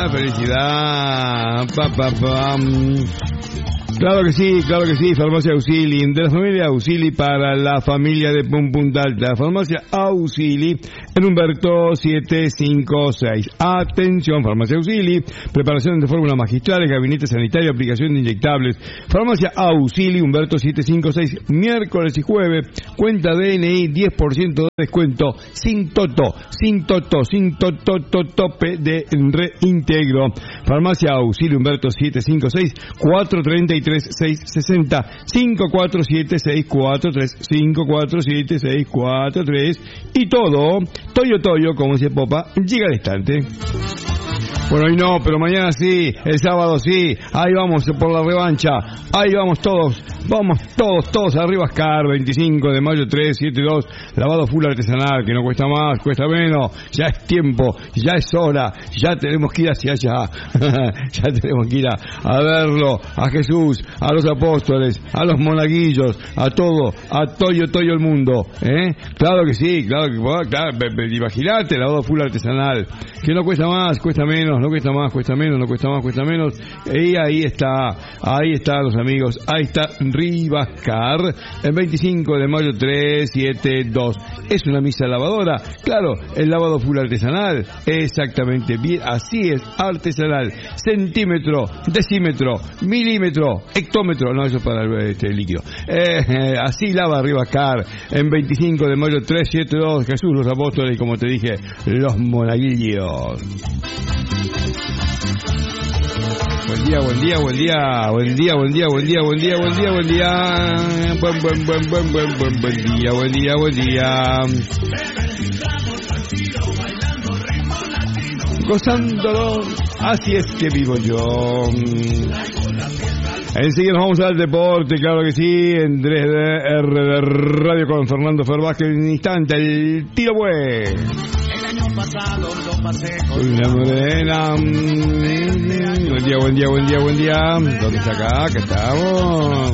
felicidad. Claro que sí, Farmacia Auxili, de la familia Auxili para la familia de Punta Alta. Farmacia Auxili en Humberto 756. Atención, Farmacia Auxili, preparación de fórmula magistral, gabinete sanitario, aplicación de inyectables. Farmacia Auxili, Humberto 756, miércoles y jueves, cuenta DNI, 10% de descuento, sin tope de reintegro. Farmacia Auxili, Humberto 756, 433-660, 547643, y todo, Toyo, como dice Popa, llega al instante. Bueno, hoy no, pero mañana sí, el sábado sí, ahí vamos por la revancha, ahí vamos todos arriba, Ascar, 25 de mayo 372, lavado full artesanal, que no cuesta más, cuesta menos, ya es tiempo, ya es hora, ya tenemos que ir hacia allá, ya tenemos que ir a verlo, a Jesús, a los apóstoles, a los monaguillos, a todo el mundo, Claro que sí, claro, imagínate, lavado full artesanal, que no cuesta más, cuesta menos, no cuesta más, cuesta menos, no cuesta más, cuesta menos, y ahí están los amigos, ahí está Rivascar, el 25 de mayo 372. ¿Es una misa lavadora? Claro, el lavado full artesanal, exactamente, bien, así es, artesanal, centímetro, decímetro, milímetro, hectómetro, no, eso es para el líquido, así lava Rivascar, en 25 de mayo 372, Jesús, los apóstoles y, como te dije, los monaguillos. Buen día. Gozándolo, así es que vivo yo. Enseguida nos vamos al deporte, claro que sí, en 3DR de Radio con Fernando Ferbasque, en un instante, el tiro pues. Pasado lo pasé con una morena. Buen día. ¿Dónde está acá? Acá estamos.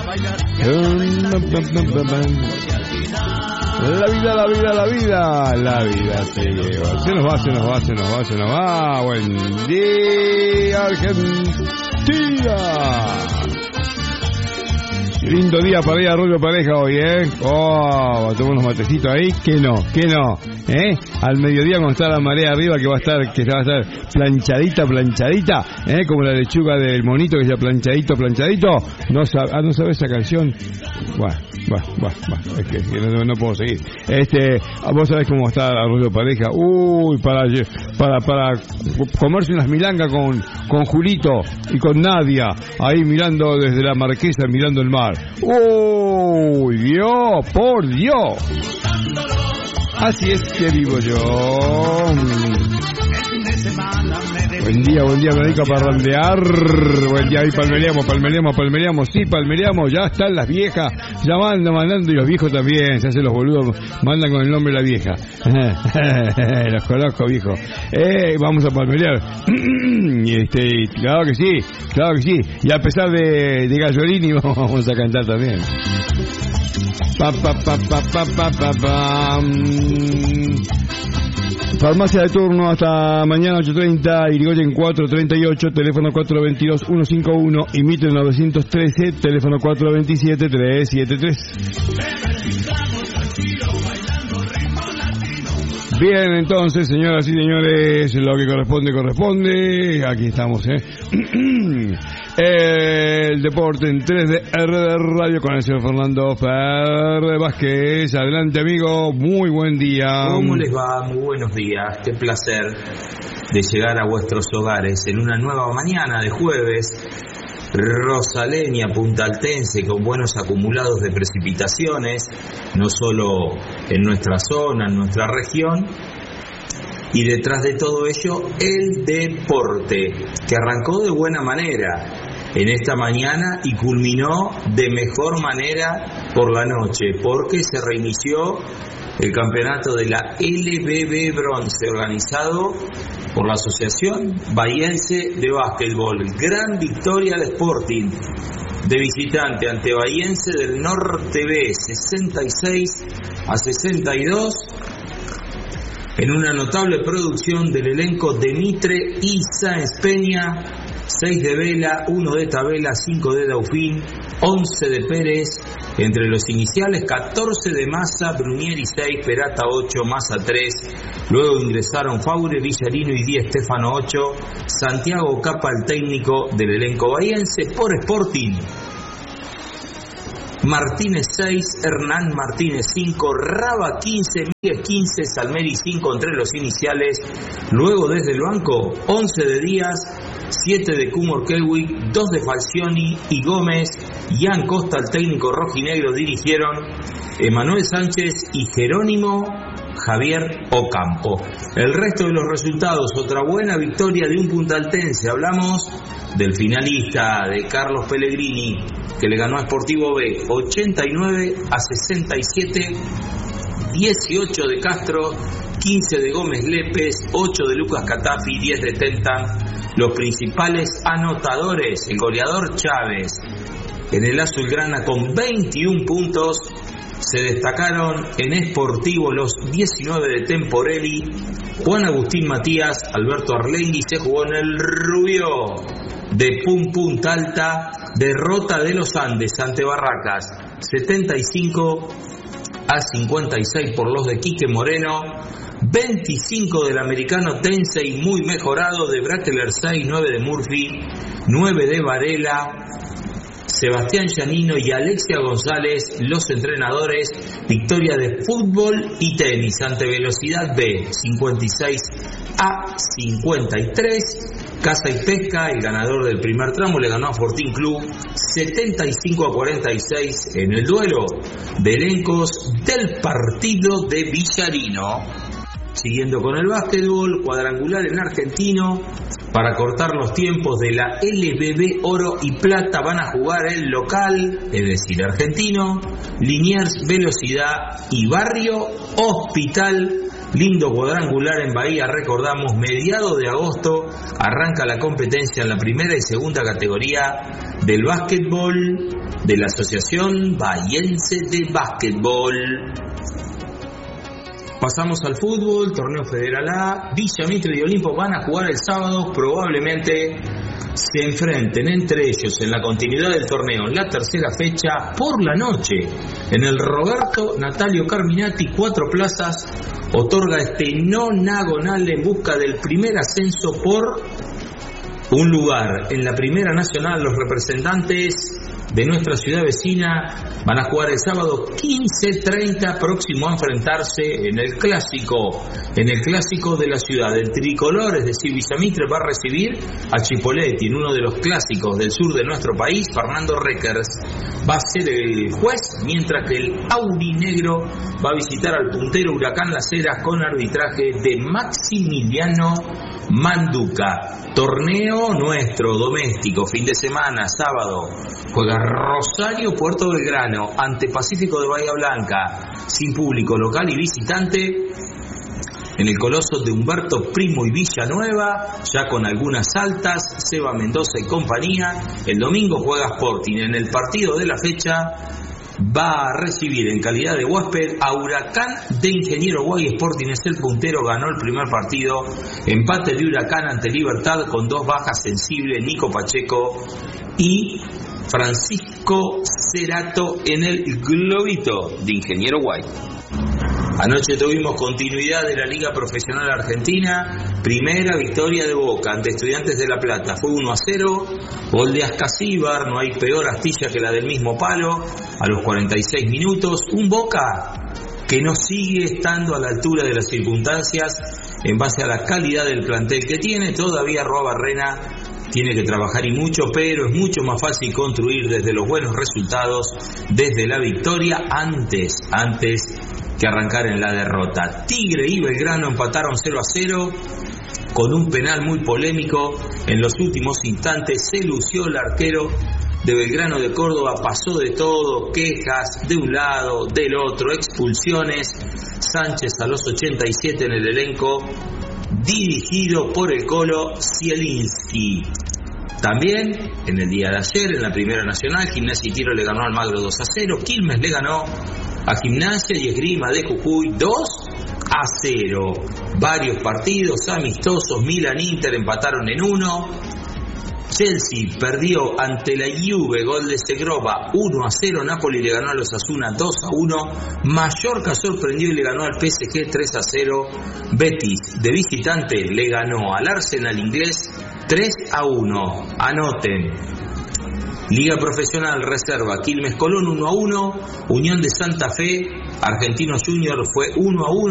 La vida se lleva. Se nos va. Buen día, Argentina. Lindo día para ir a Arroyo Pareja hoy, tomar unos matecitos ahí, que no, al mediodía cuando está la marea arriba, que va a estar planchadita, como la lechuga del monito que sea planchadito, no sabes esa canción. Bueno, es que no puedo seguir. Vos sabés cómo está Arroyo Pareja, para comerse unas milangas con Julito y con Nadia, ahí mirando desde la Marquesa, mirando el mar. ¡Uy, Dios, por Dios! Así es que vivo yo. Buen día, me dedico a parrandear. Buen día, ahí palmereamos, sí, ya están las viejas, ya mandando, y los viejos también, se hacen los boludos, mandan con el nombre de la vieja. Los conozco, viejo. Vamos a palmerear. Claro que sí, y a pesar de Gasolini vamos a cantar también. Farmacia de turno hasta mañana 8:30, Irigoyen 438, teléfono 422-151 y Mitre 913, teléfono 427-373. Bien, entonces, señoras y señores, lo que corresponde. Aquí estamos, El deporte en 3DR de Radio con el señor Fernando Vázquez. Adelante, amigo, muy buen día. ¿Cómo les va? Muy buenos días. Qué placer de llegar a vuestros hogares en una nueva mañana de jueves rosaleña, puntaltense, con buenos acumulados de precipitaciones, no solo en nuestra zona, en nuestra región. Y detrás de todo ello, el deporte, que arrancó de buena manera en esta mañana y culminó de mejor manera por la noche, porque se reinició el campeonato de la LBB Bronce, organizado por la Asociación Bahiense de Básquetbol. Gran victoria del Sporting de visitante ante Bahiense del Norte B, 66-62. En una notable producción del elenco de Mitre y Sáenz Peña, 6 de Vela, 1 de Tabela, 5 de Dauphin, 11 de Pérez, entre los iniciales 14 de Massa, Brunieri 6, Perata 8, Massa 3, luego ingresaron Faure, Villarino y Di Stéfano 8, Santiago Capa, el técnico del elenco bahiense. Por Sporting, Martínez 6, Hernán Martínez 5, Raba 15, Miguel 15, Salmeri 5 entre los iniciales, luego desde el banco 11 de Díaz, 7 de Kumor Kelwick, 2 de Falcioni y Gómez. Ian Costa, el técnico rojinegro, dirigieron. Emanuel Sánchez y Jerónimo Javier Ocampo. El resto de los resultados, otra buena victoria de un puntaltense. Hablamos del finalista, de Carlos Pellegrini, que le ganó a Sportivo B 89-67, 18 de Castro, 15 de Gómez Lépez, 8 de Lucas Catafi, 10 de Tentan. Los principales anotadores, el goleador Chávez, en el azulgrana con 21 puntos. Se destacaron en Sportivo los 19 de Temporelli, Juan Agustín Matías, Alberto Arlengui. Se jugó en el Rubio de Punta Alta, derrota de los Andes ante Barracas, 75-56 por los de Quique Moreno. 25 del americano Tensei, muy mejorado, de Brackler 6, 9 de Murphy, 9 de Varela, Sebastián Llanino y Alexia González, los entrenadores. Victoria de fútbol y tenis ante Velocidad B, 56-53. Caza y Pesca, el ganador del primer tramo, le ganó a Fortín Club 75-46 en el duelo de elencos del partido de Villarino. Siguiendo con el básquetbol, cuadrangular en Argentino. Para cortar los tiempos de la LBB Oro y Plata van a jugar el local, es decir, Argentino, Liniers, Velocidad y Barrio Hospital. Lindo cuadrangular en Bahía, recordamos, mediados de agosto arranca la competencia en la primera y segunda categoría del básquetbol de la Asociación Bahiense de Básquetbol. Pasamos al fútbol, torneo Federal A. Villa Mitre y Olimpo van a jugar el sábado. Probablemente se enfrenten entre ellos en la continuidad del torneo en la tercera fecha por la noche. En el Roberto Natalio Carminati, 4 plazas otorga este nonagonal en busca del primer ascenso por un lugar en la Primera Nacional. Los representantes de nuestra ciudad vecina van a jugar el sábado 15:30, próximo a enfrentarse en el clásico de la ciudad. El tricolor, es decir, Villa Mitre, va a recibir a Chipoletti en uno de los clásicos del sur de nuestro país. Fernando Reckers va a ser el juez, mientras que el aurinegro va a visitar al puntero Huracán Las Heras con arbitraje de Maximiliano Manduca. Torneo nuestro, doméstico, fin de semana, sábado, juega Rosario Puerto Belgrano ante Pacífico de Bahía Blanca, sin público, local y visitante, en el Coloso de Humberto Primo y Villanueva, ya con algunas altas, Seba Mendoza y compañía. El domingo juega Sporting. En el partido de la fecha va a recibir en calidad de huésped a Huracán de Ingeniero Guay. Sporting es el puntero, ganó el primer partido, empate de Huracán ante Libertad con 2 bajas sensibles, Nico Pacheco y Francisco Cerato en el globito de Ingeniero Guay. Anoche tuvimos continuidad de la Liga Profesional Argentina. Primera victoria de Boca ante Estudiantes de La Plata. Fue 1-0. Gol de Ascasíbar. No hay peor astilla que la del mismo palo. A los 46 minutos. Un Boca que no sigue estando a la altura de las circunstancias en base a la calidad del plantel que tiene. Todavía Roa Barrena tiene que trabajar y mucho, pero es mucho más fácil construir desde los buenos resultados, desde la victoria, antes que arrancar en la derrota. Tigre y Belgrano empataron 0-0 con un penal muy polémico. En los últimos instantes se lució el arquero de Belgrano de Córdoba, pasó de todo, quejas de un lado, del otro, expulsiones. Sánchez a los 87 en el elenco, dirigido por el Colo Zielinski. También en el día de ayer, en la Primera Nacional, Gimnasia y Tiro le ganó al Magro 2-0, Quilmes le ganó a Gimnasia y Esgrima de Jujuy 2-0. 0. Varios partidos amistosos, Milan-Inter empataron en 1. Chelsea perdió ante la Juve, gol de Segrova, 1-0. Napoli le ganó a los Asuna 2-1. Mallorca sorprendió y le ganó al PSG 3-0. Betis, de visitante, le ganó al Arsenal inglés 3-1. Anoten. Liga Profesional Reserva, Quilmes Colón 1-1. Unión de Santa Fe, Argentinos Junior fue 1-1.